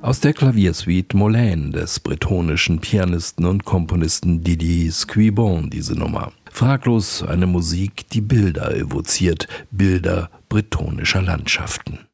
Aus der Klaviersuite Molène des bretonischen Pianisten und Komponisten Didier Scribon diese Nummer. Fraglos eine Musik, die Bilder evoziert, Bilder bretonischer Landschaften.